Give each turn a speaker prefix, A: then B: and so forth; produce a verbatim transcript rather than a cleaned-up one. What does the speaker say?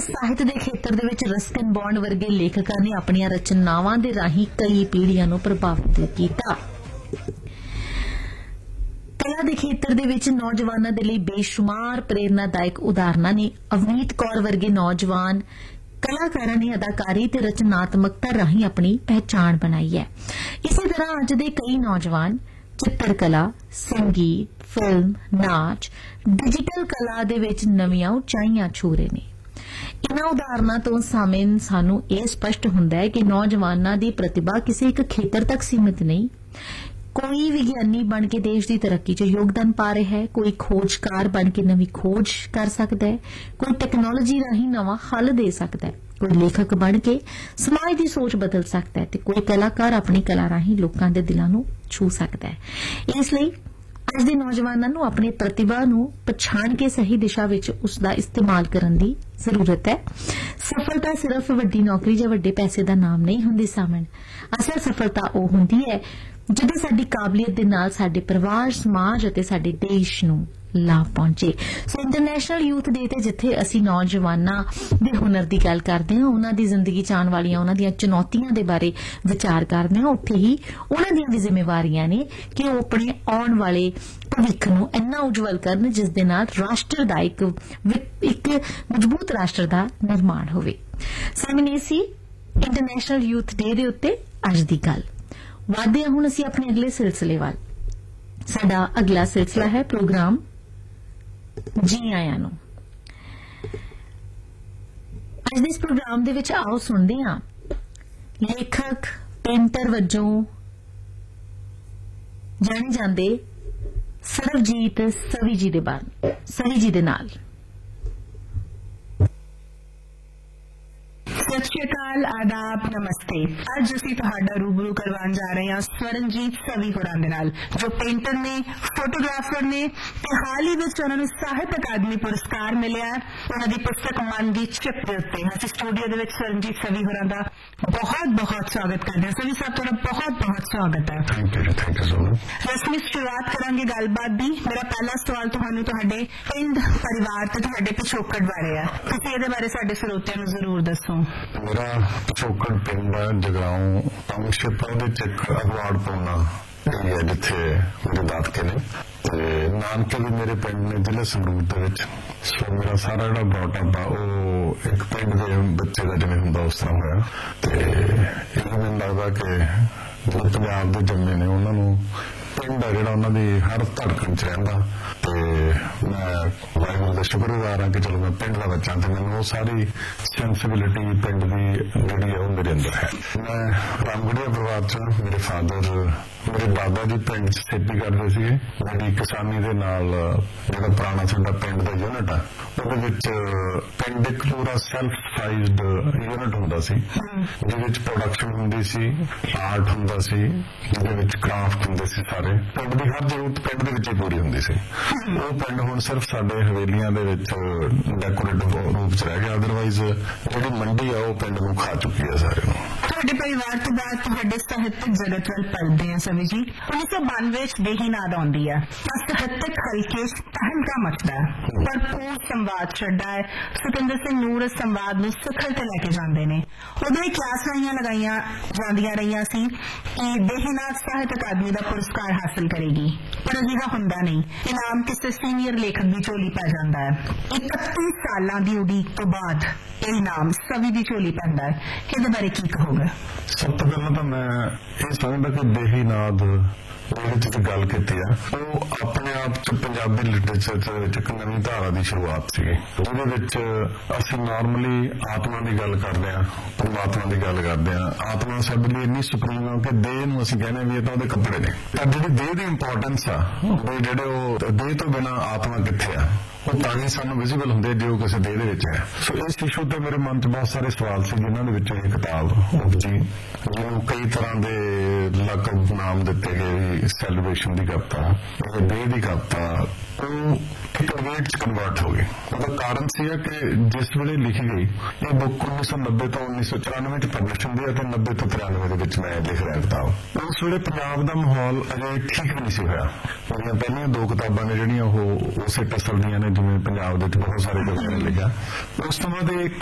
A: ਸਾਹਿਤ ਦੇ ਖੇਤਰ ਦੇ ਵਿੱਚ ਰਸਕਿਨ ਬੌਂਡ ਵਰਗੇ ਲੇਖਕਾਂ ਨੇ ਆਪਣੀਆਂ ਰਚਨਾਵਾਂ ਦੇ ਰਾਹੀਂ ਕਈ ਪੀੜ੍ਹੀਆਂ ਨੂੰ ਪ੍ਰਭਾਵਿਤ ਕੀਤਾ। ਕਲਾ ਦੇ ਖੇਤਰ ਦੇ ਵਿੱਚ ਨੌਜਵਾਨਾਂ ਦੇ ਲਈ ਬੇਸ਼ੁਮਾਰ ਪ੍ਰੇਰਨਾਦਾਇਕ ਉਦਾਹਰਨਾਂ ਨੇ। ਅਵਨੀਤ ਕੌਰ ਵਰਗੇ ਨੌਜਵਾਨ ਕਲਾਕਾਰਾਂ ਨੇ ਅਦਾਕਾਰੀ ਤੇ ਰਚਨਾਤਮਕਤਾ ਰਾਹੀਂ ਆਪਣੀ ਪਹਿਚਾਣ ਬਣਾਈ ਹੈ। ਇਸੇ ਤਰ੍ਹਾਂ ਅੱਜ ਦੇ ਕਈ ਨੌਜਵਾਨ ਚਿੱਤਰਕਲਾ, ਸੰਗੀਤ, ਫਿਲਮ, ਨਾਚ, ਡਿਜੀਟਲ ਕਲਾ ਦੇ ਵਿੱਚ ਨਵੀਆਂ ਉਚਾਈਆਂ ਛੂ ਰਹੇ ਨੇ। ਇਨ੍ਹਾਂ ਉਦਾਹਰਨਾਂ ਤੋਂ ਸਾਹਮਣੇ ਸਾਨੂੰ ਇਹ ਸਪਸ਼ਟ ਹੁੰਦਾ ਹੈ ਕਿ ਨੌਜਵਾਨਾਂ ਦੀ ਪ੍ਰਤਿਭਾ ਕਿਸੇ ਇੱਕ ਖੇਤਰ ਤੱਕ ਸੀਮਿਤ ਨਹੀਂ। ਕੋਈ ਵਿਗਿਆਨੀ ਬਣ ਕੇ ਦੇਸ਼ ਦੀ ਤਰੱਕੀ 'ਚ ਯੋਗਦਾਨ ਪਾ ਰਿਹਾ ਹੈ, ਕੋਈ ਖੋਜਕਾਰ ਬਣ ਕੇ ਨਵੀਂ ਖੋਜ ਕਰ ਸਕਦਾ ਹੈ, ਕੋਈ ਟੈਕਨੋਲੋਜੀ ਰਾਹੀਂ ਨਵਾਂ ਹੱਲ ਦੇ ਸਕਦਾ ਹੈ, ਕੋਈ ਲੇਖਕ ਬਣ ਕੇ ਸਮਾਜ ਦੀ ਸੋਚ ਬਦਲ ਸਕਦਾ ਹੈ ਤੇ ਕੋਈ ਕਲਾਕਾਰ ਆਪਣੀ ਕਲਾ ਰਾਹੀਂ ਲੋਕਾਂ ਦੇ ਦਿਲਾਂ ਨੂੰ ਛੂ ਸਕਦਾ ਹੈ। ਇਸ ਲਈ ਅੱਜ ਦੇ ਨੌਜਵਾਨਾਂ ਨੂੰ ਆਪਣੀ ਪ੍ਰਤਿਭਾ ਨੂੰ ਪਛਾਣ ਕੇ ਸਹੀ ਦਿਸ਼ਾ ਵਿੱਚ ਉਸ ਦਾ ਇਸਤੇਮਾਲ ਕਰਨ ਦੀ ਜ਼ਰੂਰਤ ਹੈ। ਸਫਲਤਾ ਸਿਰਫ ਵੱਡੀ ਨੌਕਰੀ ਜਾਂ ਵੱਡੇ ਪੈਸੇ ਦਾ ਨਾਮ ਨਹੀਂ ਹੁੰਦੀ ਸਾਮਣ। ਅਸਲ ਸਫਲਤਾ ਉਹ ਹੁੰਦੀ ਹੈ ਜਦੋਂ ਸਾਡੀ ਕਾਬਲੀਅਤ ਦੇ ਨਾਲ ਸਾਡੇ ਪਰਿਵਾਰ, ਸਮਾਜ ਅਤੇ ਸਾਡੇ ਦੇਸ਼ ਨੂੰ ਲਾਭ ਪਹੁੰਚੇ। ਸੋ ਇੰਟਰਨੈਸ਼ਨਲ ਯੂਥ ਡੇ ਤੇ ਜਿੱਥੇ ਅਸੀਂ ਨੌਜਵਾਨਾਂ ਦੇ ਹੁਨਰ ਦੀ ਗੱਲ ਕਰਦੇ ਹਾਂ, ਉਹਨਾਂ ਦੀ ਜ਼ਿੰਦਗੀ 'ਚ ਆਉਣ ਵਾਲੀਆਂ ਉਹਨਾਂ ਦੀਆਂ ਚੁਣੌਤੀਆਂ ਦੇ ਬਾਰੇ ਵਿਚਾਰ ਕਰਦੇ ਹਾਂ, ਉੱਥੇ ਹੀ ਉਹਨਾਂ ਦੀਆਂ ਵੀ ਜ਼ਿੰਮੇਵਾਰੀਆਂ ਨੇ ਕਿ ਉਹ ਆਪਣੇ ਆਉਣ ਵਾਲੇ ਭਵਿੱਖ ਨੂੰ ਇੰਨਾ ਉਜਵਲ ਕਰਨ ਜਿਸ ਦੇ ਨਾਲ ਰਾਸ਼ਟਰ ਦਾ ਇੱਕ ਇੱਕ ਮਜ਼ਬੂਤ ਰਾਸ਼ਟਰ ਦਾ ਨਿਰਮਾਣ ਹੋਵੇ। ਸਾਹਮਣੇ ਸੀ ਇੰਟਰਨੈਸ਼ਨਲ ਯੂਥ ਡੇ ਦੇ ਉੱਤੇ ਅੱਜ ਦੀ ਗੱਲ। ਵਧਦੇ ਹਾਂ ਹੁਣ ਅਸੀਂ ਆਪਣੇ ਅਗਲੇ ਸਿਲਸਿਲੇ ਵੱਲ। ਸਾਡਾ ਅਗਲਾ ਸਿਲਸਿਲਾ ਹੈ ਪ੍ਰੋਗਰਾਮ ਜੀ ਆਇਆਂ ਨੂੰ। ਅੱਜ ਦੇ ਇਸ ਪ੍ਰੋਗਰਾਮ ਦੇ ਵਿੱਚ ਆਓ ਸੁਣਦੇ ਹਾਂ ਲੇਖਕ, ਪੇਂਟਰ ਵਜੋਂ ਜਾਣੇ ਜਾਂਦੇ ਸਰਬਜੀਤ ਸਵੀ ਜੀ ਦੇ ਬਾਰੇ ਸਵੀ ਜੀ ਦੇ ਨਾਲ।
B: ਸਤਿ ਸ਼੍ਰੀ ਅਕਾਲ, ਆਦਾਬ, ਨਮਸਤੇ। ਅੱਜ ਅਸੀਂ ਤੁਹਾਡਾ ਰੂਬਰੂ ਕਰਵਾਉਣ ਜਾ ਰਹੇ ਹਾਂ ਸਵਰਨਜੀਤ ਸਵੀ ਹੋਰਾਂ ਦੇ ਨਾਲ, ਜੋ ਪੇਂਟਰ ਨੇ, ਫੋਟੋਗ੍ਰਾਫਰ ਨੇ ਤੇ ਹਾਲ ਹੀ ਵਿੱਚ ਉਹਨਾਂ ਨੂੰ ਸਾਹਿਤ ਅਕਾਦਮੀ ਪੁਰਸਕਾਰ ਮਿਲਿਆ ਹੈ ਉਹਨਾਂ ਦੀ ਪੁਸਤਕ ਮਨ ਦੀ ਚਿੱਪ ਦੇ ਉੱਤੇ। ਅਸੀਂ ਸਟੂਡੀਓ ਦੇ ਵਿੱਚ ਸਵਰਨਜੀਤ ਸਵੀ ਹੋਰਾਂ ਦਾ ਬਹੁਤ ਬਹੁਤ ਸਵਾਗਤ ਕਰਦੇ ਹਾਂ। ਸਵੀ ਸਾਹਿਬ, ਤੁਹਾਡਾ ਬਹੁਤ ਬਹੁਤ ਸਵਾਗਤ ਹੈ।
C: Thank you thank you so much.
B: ਰਸਮੀ ਸ਼ੁਰੂਆਤ ਕਰਾਂਗੇ ਗੱਲਬਾਤ ਦੀ। ਮੇਰਾ ਪਹਿਲਾ ਸਵਾਲ ਤੁਹਾਨੂੰ ਤੁਹਾਡੇ ਪਿੰਡ, ਪਰਿਵਾਰ ਤੇ ਤੁਹਾਡੇ ਪਿਛੋਕੜ ਬਾਰੇ ਹੈ। ਤੁਸੀਂ ਇਹਦੇ ਬਾਰੇ ਸਾਡੇ ਸਰੋਤਿਆਂ ਨੂੰ ਜ਼ਰੂਰ ਦੱਸੋ।
C: ਮੇਰਾ ਪਿਛੋਕੜ ਪਿੰਡ ਹੈ ਜਗਰਾਉਂ ਟਾਊਨਸ਼ਿਪ, ਉਹਦੇ ਚ ਇੱਕ ਅਗਵਾੜ ਪਾਉਣਾ ਏਰੀਆ ਜਿੱਥੇ ਮੇਰੇ ਦਾਦਕੇ ਨੇ ਤੇ ਨਾਨਕੇ ਵੀ ਮੇਰੇ ਪਿੰਡ ਨੇ ਜ਼ਿਲ੍ਹੇ ਸੰਗਰੂਰ ਦੇ ਵਿੱਚ। ਸੋ ਮੇਰਾ ਸਾਰਾ ਜਿਹੜਾ ਬ੍ਰੌਟਅਪ ਆ ਉਹ ਇੱਕ ਪਿੰਡ ਦੇ ਬੱਚੇ ਦਾ ਜਿਵੇਂ ਹੁੰਦਾ ਉਸ ਤਰ੍ਹਾਂ ਹੋਇਆ ਤੇ ਇਹ ਮੈਨੂੰ ਲੱਗਦਾ ਕਿ ਜਿਹੜੇ ਪੰਜਾਬ ਦੇ ਜੰਮੇ ਨੇ ਉਹਨਾਂ ਨੂੰ ਪਿੰਡ ਆ ਜਿਹੜਾ ਉਹਨਾਂ ਦੀ ਹਰ ਧੜਕਣ ਚ ਰਹਿੰਦਾ ਤੇ ਮੈਂ ਵਾਹਿਗੁਰੂ ਦਾ ਸ਼ੁਕਰਗੁਜ਼ਾਰ ਹਾਂ ਕਿ ਚਲੋ ਮੈਂ ਪਿੰਡ ਦਾ ਬੱਚਾ ਤੇ ਮੈਨੂੰ ਉਹ ਸਾਰੀ ਸੈਂਸਿਬਿਲਿਟੀ ਪਿੰਡ ਦੀ ਜਿਹੜੀ ਹੈ ਉਹ ਮੇਰੇ ਅੰਦਰ ਹੈ। ਮੈਂ ਰਾਮਗੜੀਆ ਪਰਿਵਾਰ ਚ, ਮੇਰੇ ਫਾਦਰ ਮੇਰੇ ਦਾਦਾ ਜੀ ਪਿੰਡ ਚ ਖੇਤੀ ਕਰਦੇ ਸੀਗੇ। ਮੇਰੀ ਕਿਸਾਨੀ ਦੇ ਨਾਲ ਜਿਹੜਾ ਪੁਰਾਣਾ ਸਾਡਾ ਪਿੰਡ ਦਾ ਯੂਨਿਟ ਆ ਉਹਦੇ ਵਿੱਚ ਪਿੰਡ ਇੱਕ ਪੂਰਾ ਸੈਲਫ ਸਾਈਜ਼ਡ ਯੂਨਿਟ ਹੁੰਦਾ ਸੀ ਜਿਹਦੇ ਵਿੱਚ ਪ੍ਰੋਡਕਸ਼ਨ ਹੁੰਦੀ ਸੀ, ਆਰਟ ਹੁੰਦਾ ਸੀ, ਜਿਹਦੇ ਵਿੱਚ ਕ੍ਰਾਫਟ ਹੁੰਦੇ ਸੀ। ਸਾਰੇ ਪਿੰਡ ਦੀ ਹਰ ਜ਼ਰੂਰਤ ਪਿੰਡ ਦੇ ਵਿੱਚ ਹੀ ਪੂਰੀ ਹੁੰਦੀ ਸੀ। ਉਹ ਪਿੰਡ ਹੁਣ ਸਿਰਫ ਸਾਡੇ ਹਵੇਲੀਆਂ ਦੇ ਵਿੱਚ ਡੈਕੋਰੇਟਿਵ ਰੂਪ ਚ ਰਹਿ ਗਿਆ, ਅਦਰਵਾਈਜ਼ ਜਿਹੜੀ ਮੰਡੀ ਆ ਉਹ ਪਿੰਡ ਨੂੰ ਖਾ ਚੁੱਕੀ ਹੈ ਸਾਰੇ ਨੂੰ।
B: ਤੁਹਾਡੇ ਪਰਿਵਾਰ ਤੋਂ ਬਾਅਦ ਤੁਹਾਡੇ ਸਾਹਿਤਕ ਜਗਤ ਵੱਲ ਪਲਦੇ ਆ ਸਵੀ ਜੀ। ਉੱਨੀ ਸੌ ਬਾਨਵੇਂ ਚ ਦੇਹੀ ਨਾਦ ਆਉਂਦੀ ਹੈ ਤਾਂ ਸਾਹਿਤਕ ਹਲਕੇ ਤਹਿਲਕਾ ਮਚਦਾ ਹੈ। ਭਰਪੂਰ ਸੰਵਾਦ ਛੱਡਾ ਹੈ। ਸੁਖਿੰਦਰ ਸਿੰਘ ਨੂਰ ਇਸ ਸੰਵਾਦ ਨੂੰ ਸਿਖਰ ਤੇ ਲੈ ਕੇ ਜਾਂਦੇ ਨੇ। ਉਦੋਂ ਹੀ ਕਲਾਸਾਂ ਲਗਾਈਆਂ ਜਾਂਦੀਆਂ ਰਹੀਆਂ ਸੀ ਕਿ ਦੇਹੀ ਨਾਦ ਸਾਹਿਤ ਅਕਾਦਮੀ ਦਾ ਪੁਰਸਕਾਰ ਹਾਸਲ ਕਰੇਗੀ, ਪਰ ਅਜਿਹਾ ਹੁੰਦਾ ਨਹੀਂ। ਇਨਾਮ ਕਿਸੇ ਸੀਨੀਅਰ ਲੇਖਕ ਦੀ ਝੋਲੀ ਪੈ ਜਾਂਦਾ ਹੈ। ਇਕੱਤੀ ਸਾਲਾਂ ਦੀ ਉਡੀਕ ਤੋਂ ਬਾਅਦ ਇਹ ਇਨਾਮ ਸਵੀ ਦੀ ਝੋਲੀ ਪੈਂਦਾ ਹੈ। ਇਹਦੇ ਬਾਰੇ ਕੀ ਕਹੋਗੇ?
C: ਸਭ ਤੋਂ ਪਹਿਲਾਂ ਤਾਂ ਮੈਂ ਇਹ ਸਮਝਦਾ ਕਿ ਦੇਹੀ ਨਾਦ ਜਿਹੜੀ ਤੁਸੀਂ ਗੱਲ ਕੀਤੀ ਆ ਉਹ ਆਪਣੇ ਆਪ ਚ ਪੰਜਾਬੀ ਲਿਟਰੇਚਰ ਦੇ ਵਿੱਚ ਇੱਕ ਨਵੀਂ ਧਾਰਾ ਦੀ ਸ਼ੁਰੂਆਤ ਸੀਗੀ, ਜਿਹਦੇ ਵਿੱਚ ਅਸੀਂ ਨਾਰਮਲੀ ਆਤਮਾ ਦੀ ਗੱਲ ਕਰਦੇ ਹਾਂ, ਪਰਮਾਤਮਾ ਦੀ ਗੱਲ ਕਰਦੇ ਹਾਂ। ਆਤਮਾ ਸਾਡੇ ਲਈ ਇੰਨੀ ਸੁਪਰੀਮ ਆ ਕਿ ਦੇਹ ਨੂੰ ਅਸੀਂ ਕਹਿੰਦੇ ਵੀ ਇਹ ਤਾਂ ਉਹਦੇ ਕੱਪੜੇ ਨੇ, ਪਰ ਜਿਹੜੀ ਦੇਹ ਦੀ ਇੰਪੋਰਟੈਂਸ ਆ ਵੀ ਜਿਹੜੇ ਉਹ ਦੇਹ ਤੋਂ ਬਿਨਾਂ ਆਤਮਾ ਕਿੱਥੇ ਆ, ਉਹ ਤਾਂ ਹੀ ਸਾਨੂੰ ਵਿਜ਼ੀਬਲ ਹੁੰਦੇ ਜੇ ਉਹ ਕਿਸੇ ਦੇਹ ਦੇ ਵਿੱਚ ਹੈ। ਸੋ ਇਸ ਇਸ਼ੂ ਤੇ ਮੇਰੇ ਮਨ 'ਚ ਬਹੁਤ ਸਾਰੇ ਸਵਾਲ ਸੀ, ਜਿਨ੍ਹਾਂ ਦੇ ਵਿੱਚੋਂ ਇਹ ਕਿਤਾਬ ਉਪਜੀ, ਜਿਹਨੂੰ ਕਈ ਤਰ੍ਹਾਂ ਦੇ ਲਕਬ ਨਾਮ ਦਿੱਤੇ ਗਏ। ਸੈਲੀਬ੍ਰੇਸ਼ਨ ਦੀ ਕਵਿਤਾ, ਇਹ ਦੇਹ ਦੀ ਕਵਿਤਾ, ਉਹ ਇੱਕ ਵੇਟ 'ਚ ਕਨਵਰਟ ਹੋ ਗਈ। ਉਹਦਾ ਕਾਰਨ ਸੀਗਾ ਕਿ ਜਿਸ ਵੇਲੇ ਲਿਖੀ ਗਈ ਇਹ ਬੁੱਕ ਉੱਨੀ ਸੌ ਨੱਬੇ ਤੋਂ ਉੱਨੀ ਸੌ ਚੁਰਾਨਵੇਂ 'ਚ ਪਬਲਿਸ਼ ਹੁੰਦੀ ਹੈ ਤੇ ਨੱਬੇ ਤੋਂ ਤਰਾਨਵੇਂ ਦੇ ਵਿੱਚ ਮੈਂ ਲਿਖ ਰਿਹਾ ਕਿਤਾਬ। ਉਸ ਵੇਲੇ ਪੰਜਾਬ ਦਾ ਮਾਹੌਲ ਅਜੇ ਠੀਕ ਨਹੀਂ ਸੀ ਹੋਇਆ। ਮੇਰੀਆਂ ਪਹਿਲੀਆਂ ਦੋ ਕਿਤਾਬਾਂ ਨੇ ਜਿਹੜੀਆਂ ਉਹ ਉਸੇ ਟਸਲ ਦੀਆਂ ਨੇ ਜਿਵੇਂ ਪੰਜਾਬ ਦੇ ਵਿੱਚ ਬਹੁਤ ਸਾਰੇ ਕਵੀਆਂ ਨੇ ਲਿਖਿਆ। ਉਸ ਤੋਂ ਬਾਅਦ